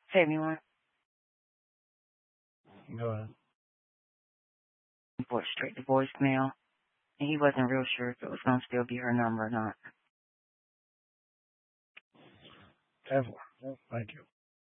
Hey, everyone. Go ahead. Voice straight to voicemail. And he wasn't real sure if it was going to still be her number or not. Thank you.